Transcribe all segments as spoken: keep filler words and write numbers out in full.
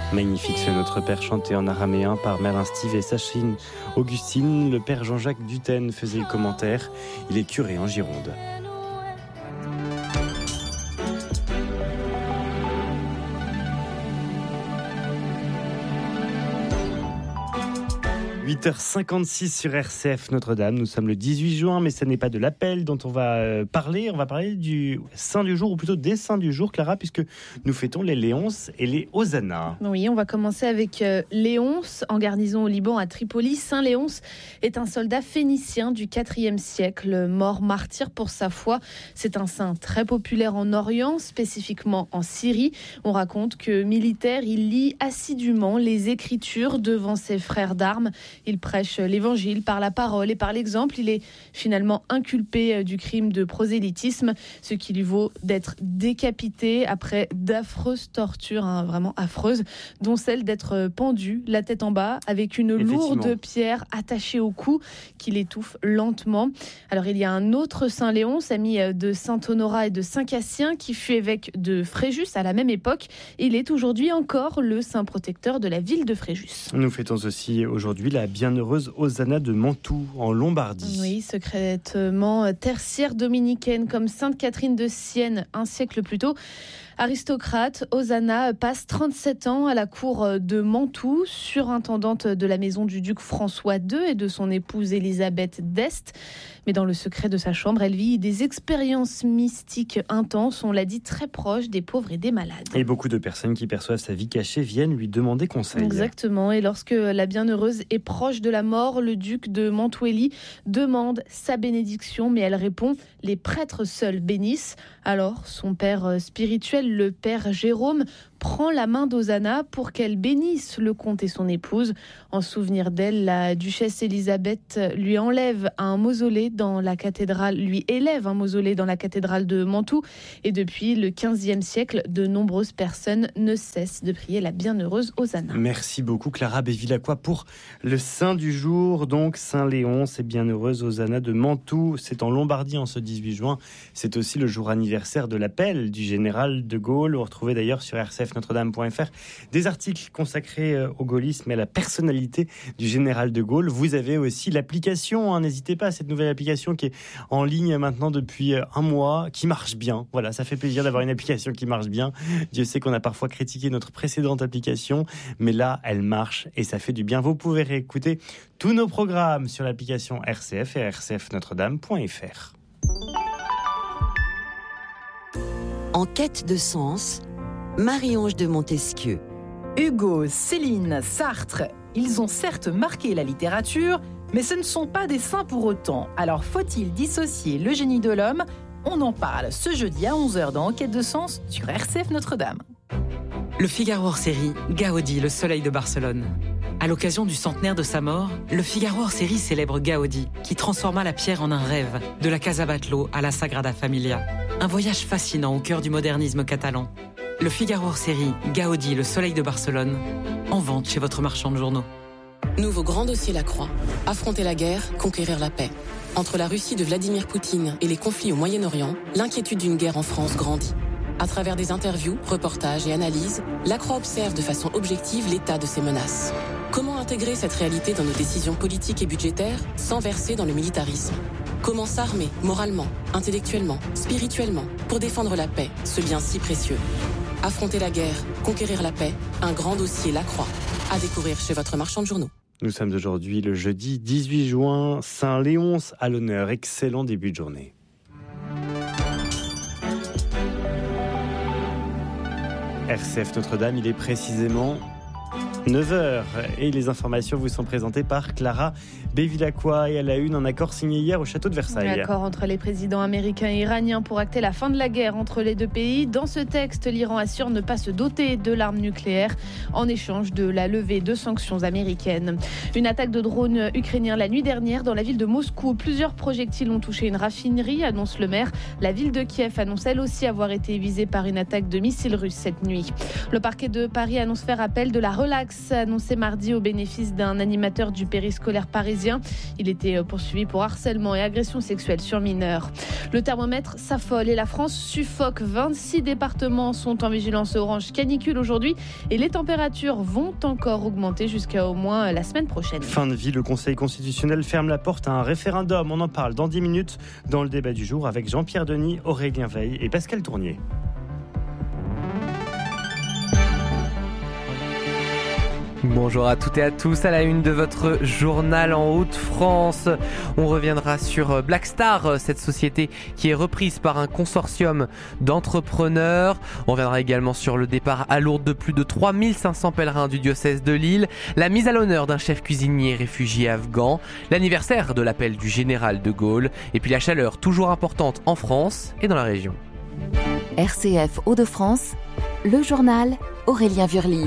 Magnifique ce Notre Père chanté en araméen par Merlin Steve et Sachine Augustine. Le père Jean-Jacques Duten faisait le commentaire. Il est curé en Gironde. huit heures cinquante-six sur R C F Notre-Dame. Nous sommes le dix-huit juin, mais ce n'est pas de l'appel dont on va parler. On va parler du saint du jour, ou plutôt des saints du jour, Clara, puisque nous fêtons les Léonces et les Hosanna. Oui, on va commencer avec euh, Léonce, en garnison au Liban à Tripoli. Saint Léonce est un soldat phénicien du quatrième siècle, mort martyr pour sa foi. C'est un saint très populaire en Orient, spécifiquement en Syrie. On raconte que militaire, il lit assidûment les Écritures devant ses frères d'armes. Il prêche l'évangile par la parole et par l'exemple. Il est finalement inculpé du crime de prosélytisme, ce qui lui vaut d'être décapité après d'affreuses tortures, hein, vraiment affreuses, dont celle d'être pendu, la tête en bas, avec une lourde pierre attachée au cou qui l'étouffe lentement. Alors il y a un autre Saint Léonce, ami de Saint Honorat et de Saint Cassien, qui fut évêque de Fréjus à la même époque. Il est aujourd'hui encore le saint protecteur de la ville de Fréjus. Nous fêtons aussi aujourd'hui la bienheureuse Hosanna de Mantoue, en Lombardie. Oui, secrètement tertiaire dominicaine, comme Sainte Catherine de Sienne un siècle plus tôt. Aristocrate, Hosanna passe trente-sept ans à la cour de Mantoue, surintendante de la maison du duc François deux et de son épouse Élisabeth d'Este. Mais dans le secret de sa chambre, elle vit des expériences mystiques intenses, on l'a dit, très proches des pauvres et des malades. Et beaucoup de personnes qui perçoivent sa vie cachée viennent lui demander conseil. Exactement, et lorsque la bienheureuse est proche de la mort, le duc de Mantueli demande sa bénédiction, mais elle répond « Les prêtres seuls bénissent ». Alors, son père spirituel, le père Jérôme, prend la main d'Hosanna pour qu'elle bénisse le comte et son épouse. En souvenir d'elle, la duchesse Élisabeth lui enlève un mausolée dans la cathédrale, lui élève un mausolée dans la cathédrale de Mantoue. Et depuis le quinzième siècle, de nombreuses personnes ne cessent de prier la bienheureuse Hosanna. Merci beaucoup Clara Bévilacqua pour le saint du jour, donc Saint Léonce et bienheureuse Hosanna de Mantoue. C'est en Lombardie en ce dix-huit juin. C'est aussi le jour anniversaire de l'appel du général de Gaulle. Vous retrouvez d'ailleurs sur r c f notre dame point f r des articles consacrés au gaullisme et à la personnalité du général de Gaulle. Vous avez aussi l'application, hein, n'hésitez pas à cette nouvelle application qui est en ligne maintenant depuis un mois, qui marche bien. Voilà, ça fait plaisir d'avoir une application qui marche bien. Dieu sait qu'on a parfois critiqué notre précédente application, mais là, elle marche et ça fait du bien. Vous pouvez réécouter tous nos programmes sur l'application R C F et r c f notre dame point f r. En quête de sens, Marie-Ange de Montesquieu. Hugo, Céline, Sartre, ils ont certes marqué la littérature, mais ce ne sont pas des saints pour autant. Alors faut-il dissocier le génie de l'homme ? On en parle ce jeudi à onze heures dans En quête de sens sur R C F Notre-Dame. Le Figaro hors série, Gaudi, le soleil de Barcelone. À l'occasion du centenaire de sa mort, le Figaro hors série célèbre Gaudi, qui transforma la pierre en un rêve, de la Casa Batlló à la Sagrada Familia. Un voyage fascinant au cœur du modernisme catalan. Le Figaro hors série, Gaudi, le soleil de Barcelone, en vente chez votre marchand de journaux. Nouveau grand dossier La Croix. Affronter la guerre, conquérir la paix. Entre la Russie de Vladimir Poutine et les conflits au Moyen-Orient, l'inquiétude d'une guerre en France grandit. À travers des interviews, reportages et analyses, La Croix observe de façon objective l'état de ces menaces. Comment intégrer cette réalité dans nos décisions politiques et budgétaires sans verser dans le militarisme ? Comment s'armer moralement, intellectuellement, spirituellement pour défendre la paix, ce bien si précieux ? Affronter la guerre, conquérir la paix, un grand dossier La Croix. À découvrir chez votre marchand de journaux. Nous sommes aujourd'hui le jeudi dix-huit juin, Saint Léonce à l'honneur. Excellent début de journée. R C F Notre-Dame, il est précisément neuf heures et les informations vous sont présentées par Clara Bévilacqua et à la une, un accord signé hier au château de Versailles. Un accord entre les présidents américains et iraniens pour acter la fin de la guerre entre les deux pays. Dans ce texte, l'Iran assure ne pas se doter de l'arme nucléaire en échange de la levée de sanctions américaines. Une attaque de drone ukrainien la nuit dernière dans la ville de Moscou. Plusieurs projectiles ont touché une raffinerie, annonce le maire. La ville de Kiev annonce elle aussi avoir été visée par une attaque de missiles russes cette nuit. Le parquet de Paris annonce faire appel de la relax annoncé mardi au bénéfice d'un animateur du périscolaire parisien. Il était poursuivi pour harcèlement et agression sexuelle sur mineurs. Le thermomètre s'affole et la France suffoque. vingt-six départements sont en vigilance orange canicule aujourd'hui et les températures vont encore augmenter jusqu'à au moins la semaine prochaine. Fin de vie, le Conseil constitutionnel ferme la porte à un référendum. On en parle dans dix minutes dans le débat du jour avec Jean-Pierre Denis, Aurélien Veil et Pascal Tournier. Bonjour à toutes et à tous, à la une de votre journal en Hauts-de-France. On reviendra sur Blackstar, cette société qui est reprise par un consortium d'entrepreneurs. On reviendra également sur le départ à Lourdes de plus de trois mille cinq cents pèlerins du diocèse de Lille, la mise à l'honneur d'un chef cuisinier réfugié afghan, l'anniversaire de l'appel du général de Gaulle et puis la chaleur toujours importante en France et dans la région. R C F Hauts-de-France, le journal Aurélien Vurly.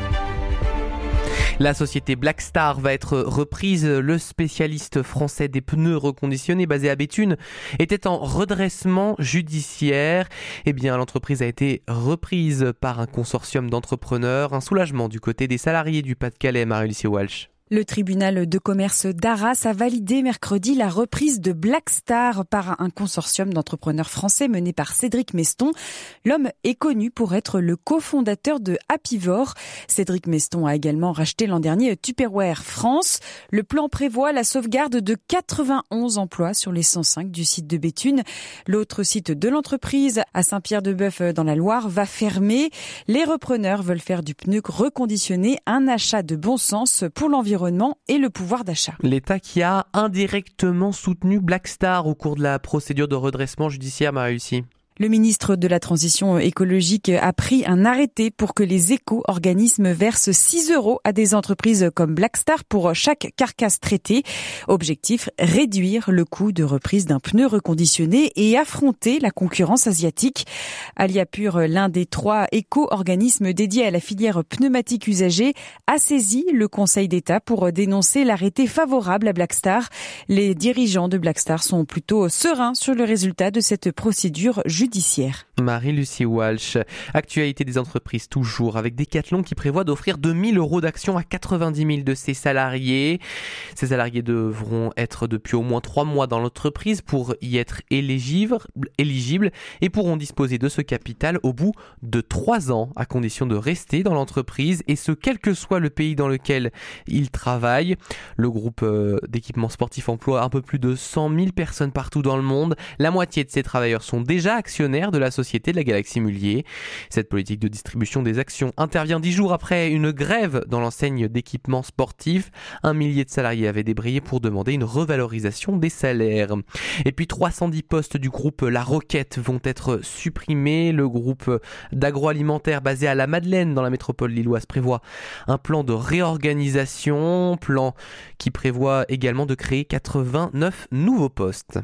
La société Blackstar va être reprise. Le spécialiste français des pneus reconditionnés basé à Béthune était en redressement judiciaire. Eh bien, l'entreprise a été reprise par un consortium d'entrepreneurs. Un soulagement du côté des salariés du Pas-de-Calais, Marie-Lucie Walsh. Le tribunal de commerce d'Arras a validé mercredi la reprise de Blackstar par un consortium d'entrepreneurs français mené par Cédric Meston. L'homme est connu pour être le cofondateur de Happyvore. Cédric Meston a également racheté l'an dernier Tupperware France. Le plan prévoit la sauvegarde de quatre-vingt-onze emplois sur les cent cinq du site de Béthune. L'autre site de l'entreprise, à Saint-Pierre-de-Bœuf dans la Loire, va fermer. Les repreneurs veulent faire du pneu reconditionné un achat de bon sens pour l'environnement et le pouvoir d'achat. L'État qui a indirectement soutenu Blackstar au cours de la procédure de redressement judiciaire, Marie-Lucie. Le ministre de la Transition écologique a pris un arrêté pour que les éco-organismes versent six euros à des entreprises comme Blackstar pour chaque carcasse traitée. Objectif, réduire le coût de reprise d'un pneu reconditionné et affronter la concurrence asiatique. Aliapur, l'un des trois éco-organismes dédiés à la filière pneumatique usagée, a saisi le Conseil d'État pour dénoncer l'arrêté favorable à Blackstar. Les dirigeants de Blackstar sont plutôt sereins sur le résultat de cette procédure judiciaire. Judiciaire. Marie-Lucie Walsh. Actualité des entreprises toujours avec Decathlon qui prévoit d'offrir deux mille euros d'actions à quatre-vingt-dix mille de ses salariés. Ces salariés devront être depuis au moins trois mois dans l'entreprise pour y être éligibles, éligibles et pourront disposer de ce capital au bout de trois ans à condition de rester dans l'entreprise et ce quel que soit le pays dans lequel ils travaillent. Le groupe d'équipements sportifs emploie un peu plus de cent mille personnes partout dans le monde. La moitié de ces travailleurs sont déjà actionnaires de la société de la Galaxie Mullier. Cette politique de distribution des actions intervient dix jours après une grève dans l'enseigne d'équipements sportifs. Un millier de salariés avaient débrayé pour demander une revalorisation des salaires. Et puis trois cent dix postes du groupe La Roquette vont être supprimés. Le groupe d'agroalimentaire basé à la Madeleine dans la métropole lilloise prévoit un plan de réorganisation, plan qui prévoit également de créer quatre-vingt-neuf nouveaux postes.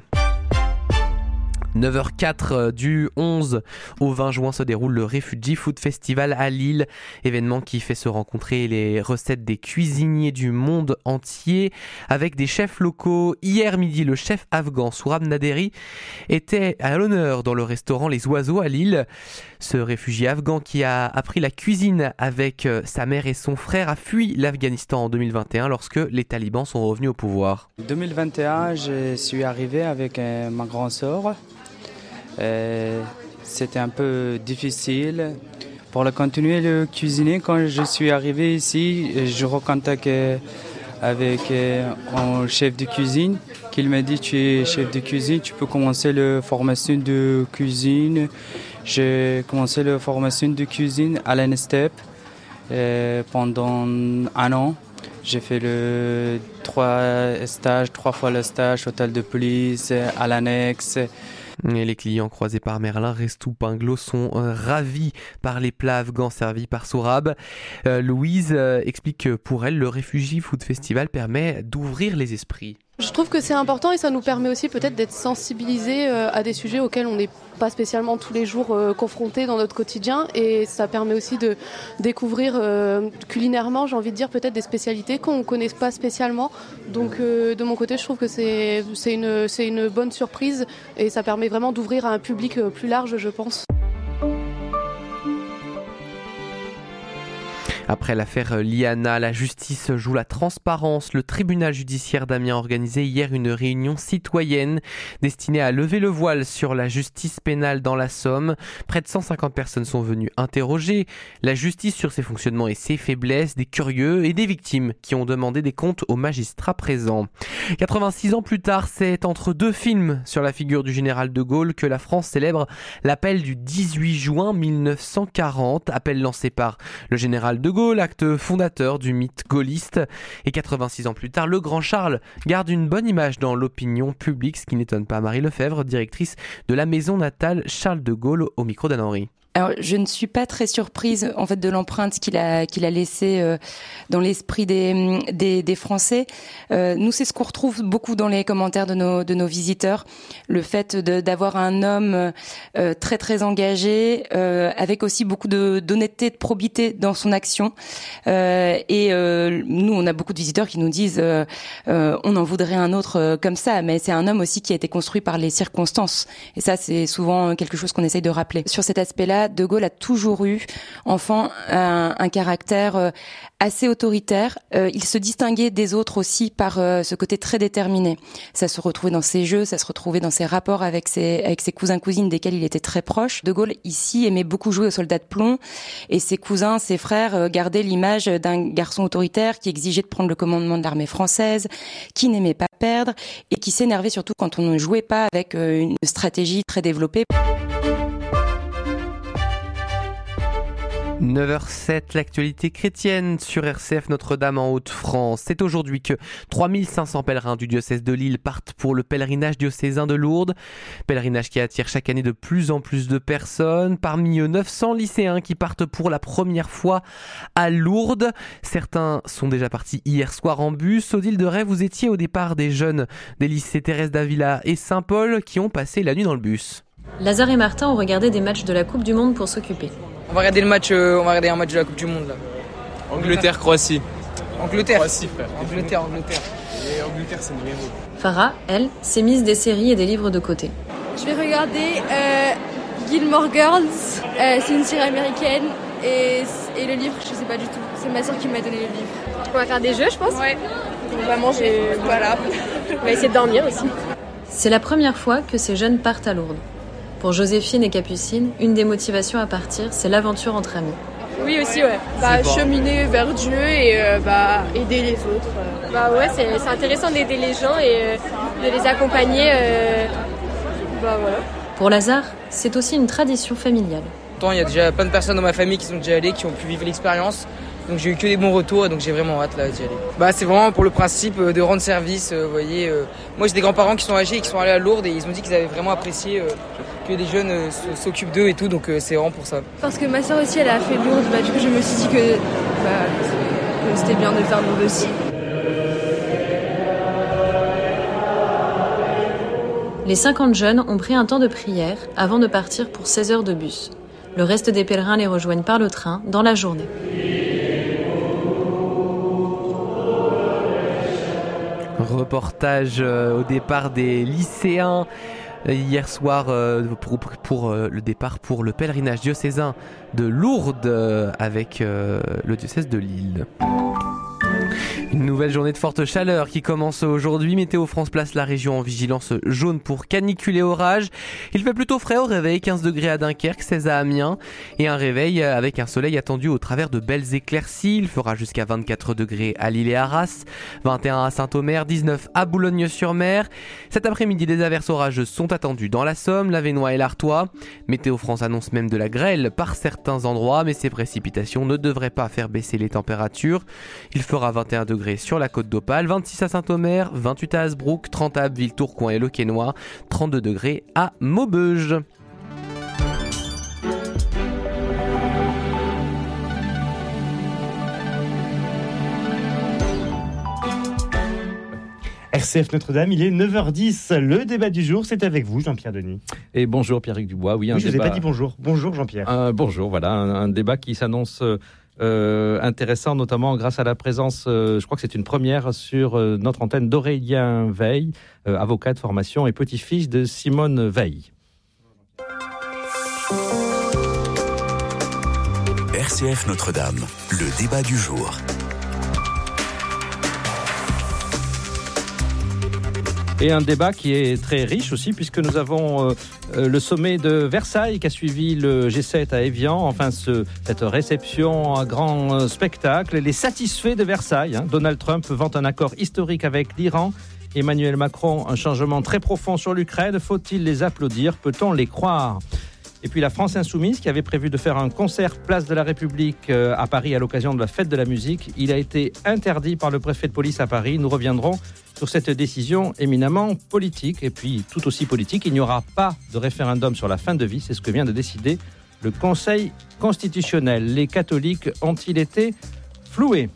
neuf heures quatre du onze au vingt juin se déroule le Refugee Food Festival à Lille, événement qui fait se rencontrer les recettes des cuisiniers du monde entier avec des chefs locaux. Hier midi, le chef afghan Sourab Naderi était à l'honneur dans le restaurant Les Oiseaux à Lille. Ce réfugié afghan qui a appris la cuisine avec sa mère et son frère a fui l'Afghanistan en deux mille vingt et un lorsque les talibans sont revenus au pouvoir. En deux mille vingt et un, je suis arrivé avec ma grande sœur. Euh, c'était un peu difficile. Pour le continuer de cuisiner, quand je suis arrivé ici, je recontacte avec un chef de cuisine qui m'a dit tu es chef de cuisine, tu peux commencer la formation de cuisine. J'ai commencé la formation de cuisine à l'ANSTEP euh, pendant un an. J'ai fait le trois stages, trois fois le stage, hôtel de police, à l'annexe. Et les clients croisés par Merlin Restou Pinglo sont euh, ravis par les plats afghans servis par Sourab. Euh, Louise euh, explique que pour elle, le Refugee Food Festival permet d'ouvrir les esprits. Je trouve que c'est important et ça nous permet aussi peut-être d'être sensibilisés à des sujets auxquels on n'est pas spécialement tous les jours confrontés dans notre quotidien, et ça permet aussi de découvrir euh, culinairement, j'ai envie de dire, peut-être des spécialités qu'on ne connaît pas spécialement. Donc euh, de mon côté, je trouve que c'est, c'est, une, c'est une bonne surprise et ça permet vraiment d'ouvrir à un public plus large, je pense. Après l'affaire Liana, la justice joue la transparence. Le tribunal judiciaire d'Amiens a organisé hier une réunion citoyenne destinée à lever le voile sur la justice pénale dans la Somme. Près de cent cinquante personnes sont venues interroger la justice sur ses fonctionnements et ses faiblesses, des curieux et des victimes qui ont demandé des comptes aux magistrats présents. quatre-vingt-six ans plus tard, c'est entre deux films sur la figure du général de Gaulle que la France célèbre l'appel du dix-huit juin mille neuf cent quarante, appel lancé par le général de Gaulle, acte fondateur du mythe gaulliste. Et quatre-vingt-six ans plus tard, le grand Charles garde une bonne image dans l'opinion publique, ce qui n'étonne pas Marie Lefebvre, directrice de la maison natale Charles de Gaulle, au micro d'Anne Henry. Alors, je ne suis pas très surprise en fait de l'empreinte qu'il a qu'il a laissée euh, dans l'esprit des des, des Français. Euh, nous, c'est ce qu'on retrouve beaucoup dans les commentaires de nos de nos visiteurs, le fait de, d'avoir un homme euh, très très engagé, euh, avec aussi beaucoup de d'honnêteté, de probité dans son action. Euh, et euh, nous, on a beaucoup de visiteurs qui nous disent euh, euh, on en voudrait un autre euh, comme ça, mais c'est un homme aussi qui a été construit par les circonstances. Et ça, c'est souvent quelque chose qu'on essaye de rappeler. Sur cet aspect-là, De Gaulle a toujours eu, enfant, un, un caractère assez autoritaire. Euh, il se distinguait des autres aussi par euh, ce côté très déterminé. Ça se retrouvait dans ses jeux, ça se retrouvait dans ses rapports avec ses, avec ses cousins-cousines desquels il était très proche. De Gaulle, ici, aimait beaucoup jouer aux soldats de plomb, et ses cousins, ses frères euh, gardaient l'image d'un garçon autoritaire qui exigeait de prendre le commandement de l'armée française, qui n'aimait pas perdre, et qui s'énervait surtout quand on ne jouait pas avec euh, une stratégie très développée. neuf heures sept, l'actualité chrétienne sur R C F Notre-Dame en Haute-France. C'est aujourd'hui que trois mille cinq cents pèlerins du diocèse de Lille partent pour le pèlerinage diocésain de Lourdes. Pèlerinage qui attire chaque année de plus en plus de personnes. Parmi eux, neuf cents lycéens qui partent pour la première fois à Lourdes. Certains sont déjà partis hier soir en bus. Odile de Ray, vous étiez au départ des jeunes des lycées Thérèse d'Avila et Saint-Paul qui ont passé la nuit dans le bus. Lazare et Martin ont regardé des matchs de la Coupe du Monde pour s'occuper. On va regarder le match, euh, on va regarder un match de la Coupe du Monde là. Angleterre-Croatie. Angleterre. Croatie, frère. Angleterre, Angleterre. Et Angleterre, c'est numéro. Farah, elle, s'est mise des séries et des livres de côté. Je vais regarder euh, Gilmore Girls. Euh, c'est une série américaine et, et le livre, je sais pas du tout. C'est ma soeur qui m'a donné le livre. On va faire des jeux, je pense. Ouais. On va manger, voilà. On va essayer de dormir aussi. C'est la première fois que ces jeunes partent à Lourdes. Pour Joséphine et Capucine, une des motivations à partir, c'est l'aventure entre amis. Oui aussi, ouais. Bah, cheminer vers Dieu et euh, bah, aider les autres. Euh. Bah ouais, c'est, c'est intéressant d'aider les gens et euh, de les accompagner. Euh, bah voilà. Pour Lazare, c'est aussi une tradition familiale. Il y a déjà plein de personnes dans ma famille qui sont déjà allées, qui ont pu vivre l'expérience. Donc j'ai eu que des bons retours et donc j'ai vraiment hâte là d'y aller. Bah c'est vraiment pour le principe de rendre service, euh, vous voyez. Euh, moi j'ai des grands-parents qui sont âgés et qui sont allés à Lourdes et ils ont dit qu'ils avaient vraiment apprécié euh, que les jeunes euh, s'occupent d'eux et tout, donc euh, c'est vraiment pour ça. Parce que ma soeur aussi elle a fait Lourdes, bah du coup je me suis dit que, bah, que c'était bien de faire Lourdes aussi. Les cinquante jeunes ont pris un temps de prière avant de partir pour seize heures de bus. Le reste des pèlerins les rejoignent par le train dans la journée. Reportage euh, au départ des lycéens euh, hier soir euh, pour, pour euh, le départ pour le pèlerinage diocésain de Lourdes euh, avec euh, le diocèse de Lille. Une nouvelle journée de forte chaleur qui commence aujourd'hui. Météo France place la région en vigilance jaune pour canicule et orage. Il fait plutôt frais au réveil, quinze degrés à Dunkerque, seize à Amiens. Et un réveil avec un soleil attendu au travers de belles éclaircies. Il fera jusqu'à vingt-quatre degrés à Lille et Arras, vingt et un à Saint-Omer, dix-neuf à Boulogne-sur-Mer. Cet après-midi, des averses orageuses sont attendues dans la Somme, l'Avesnois et l'Artois. Météo France annonce même de la grêle par certains endroits, mais ces précipitations ne devraient pas faire baisser les températures. Il fera vingt et un degrés sur la côte d'Opale, vingt-six à Saint-Omer, vingt-huit à Hasbrook, trente à Abbeville, Tourcoing et Le Quesnoy, trente-deux degrés à Maubeuge. R C F Notre-Dame, il est neuf heures dix. Le débat du jour, c'est avec vous, Jean-Pierre Denis. Et bonjour, Pierrick Dubois. Oui, un oui je ne débat... vous ai pas dit bonjour. Bonjour, Jean-Pierre. Euh, bonjour, voilà, un, un débat qui s'annonce euh, intéressant, notamment grâce à la présence, euh, je crois que c'est une première sur euh, notre antenne d'Aurélien Veil, euh, avocat de formation et petit-fils de Simone Veil. R R C F Notre-Dame, le débat du jour. Et un débat qui est très riche aussi, puisque nous avons euh, le sommet de Versailles qui a suivi le G sept à Évian. Enfin, ce, cette réception à grand spectacle. Les satisfaits de Versailles. Hein. Donald Trump vante un accord historique avec l'Iran. Emmanuel Macron, un changement très profond sur l'Ukraine. Faut-il les applaudir? Peut-on les croire? Et puis la France Insoumise qui avait prévu de faire un concert place de la République à Paris à l'occasion de la fête de la musique. Il a été interdit par le préfet de police à Paris. Nous reviendrons sur cette décision éminemment politique. Et puis tout aussi politique, il n'y aura pas de référendum sur la fin de vie. C'est ce que vient de décider le Conseil constitutionnel. Les catholiques ont-ils été floués?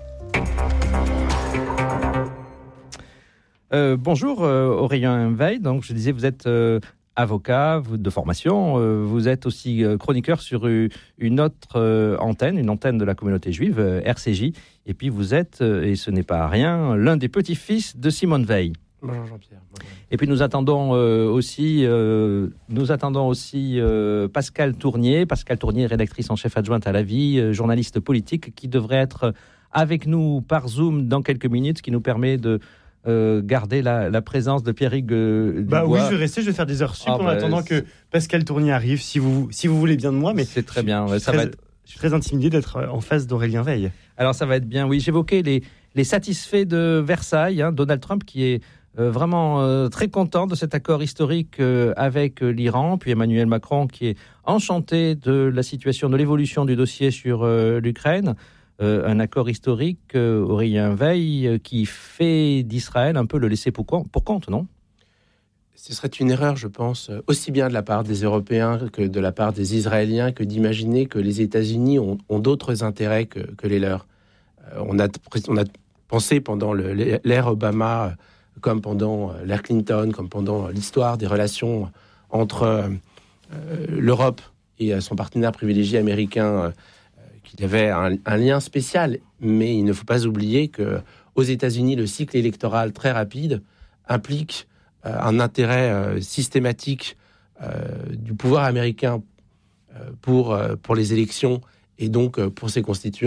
euh, Bonjour euh, Aurélien Veil. Donc je disais vous êtes... Euh, avocat de formation, vous êtes aussi chroniqueur sur une autre antenne, une antenne de la communauté juive, R C J, et puis vous êtes, et ce n'est pas rien, l'un des petits-fils de Simone Veil. Bonjour Jean-Pierre. Bonjour. Et puis nous attendons aussi, nous attendons aussi Pascale Tournier, Pascale Tournier, rédactrice en chef adjointe à La Vie, journaliste politique, qui devrait être avec nous par Zoom dans quelques minutes, ce qui nous permet de Euh, garder la, la présence de Pierrick euh, Dubois. Bah oui, je vais rester, je vais faire des heures sup ah, en bah, attendant c'est... que Pascal Tournier arrive, si vous, si vous voulez bien de moi. Mais c'est très bien. Je, je, ça très, va être... je suis très intimidé d'être en face d'Aurélien Veil. Alors ça va être bien, oui. J'évoquais les, les satisfaits de Versailles. Hein, Donald Trump qui est euh, vraiment euh, très content de cet accord historique euh, avec euh, l'Iran. Puis Emmanuel Macron qui est enchanté de la situation, de l'évolution du dossier sur euh, l'Ukraine. Euh, un accord historique, euh, Aurélien Veil, euh, qui fait d'Israël un peu le laisser pour, pour compte, non? Ce serait une erreur, je pense, aussi bien de la part des Européens que de la part des Israéliens, que d'imaginer que les États-Unis ont, ont d'autres intérêts que, que les leurs. Euh, on, a, on a pensé pendant le, l'ère Obama, comme pendant l'ère Clinton, comme pendant l'histoire des relations entre euh, l'Europe et son partenaire privilégié américain, euh, qu'il y avait un, un lien spécial, mais il ne faut pas oublier qu'aux États-Unis, le cycle électoral très rapide implique euh, un intérêt euh, systématique euh, du pouvoir américain euh, pour, euh, pour les élections et donc euh, pour ses constituants.